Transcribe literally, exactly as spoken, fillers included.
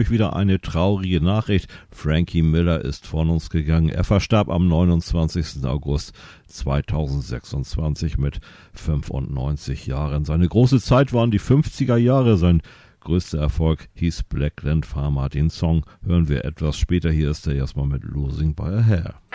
Wieder eine traurige Nachricht. Frankie Miller ist von uns gegangen. Er verstarb am neunundzwanzigsten August zweitausendsechsundzwanzig mit fünfundneunzig Jahren. Seine große Zeit waren die fünfziger Jahre. Sein größter Erfolg hieß Blackland Farmer. Den Song hören wir etwas später. Hier ist er erstmal mit Losing by a Hair.